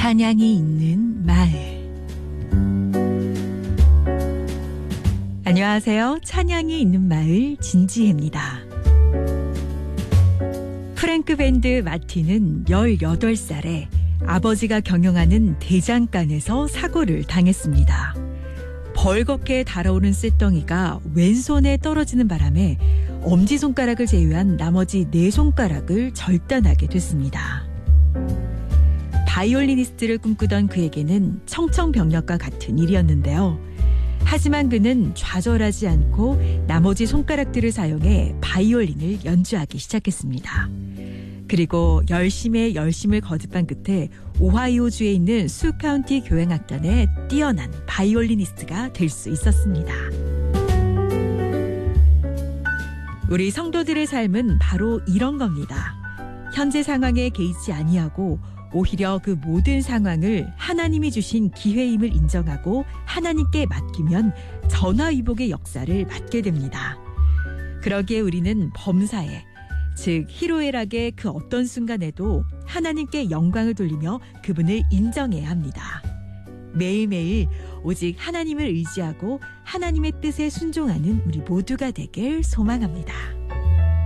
찬양이 있는 마을. 안녕하세요. 찬양이 있는 마을 진지혜입니다. 프랭크 밴드 마틴은 18살에 아버지가 경영하는 대장간에서 사고를 당했습니다. 벌겋게 달아오른 쇳덩이가 왼손에 떨어지는 바람에 엄지손가락을 제외한 나머지 4손가락을 절단하게 됐습니다. 바이올리니스트를 꿈꾸던 그에게는 청천벽력과 같은 일이었는데요. 하지만 그는 좌절하지 않고 나머지 손가락들을 사용해 바이올린을 연주하기 시작했습니다. 그리고 열심의 열심을 거듭한 끝에 오하이오주에 있는 수 카운티 교향악단의 뛰어난 바이올리니스트가 될 수 있었습니다. 우리 성도들의 삶은 바로 이런 겁니다. 현재 상황에 개의치 아니하고 오히려 그 모든 상황을 하나님이 주신 기회임을 인정하고 하나님께 맡기면 전화위복의 역사를 맞게 됩니다. 그러기에 우리는 범사에, 즉 희로애락의 그 어떤 순간에도 하나님께 영광을 돌리며 그분을 인정해야 합니다. 매일매일 오직 하나님을 의지하고 하나님의 뜻에 순종하는 우리 모두가 되길 소망합니다.